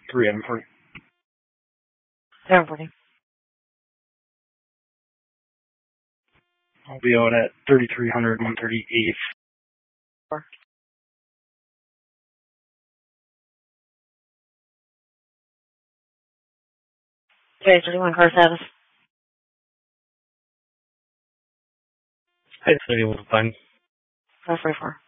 3M40. 740. I'll be out at 3300 138th. Okay, 31 car status. Hi, 31 fine. 544.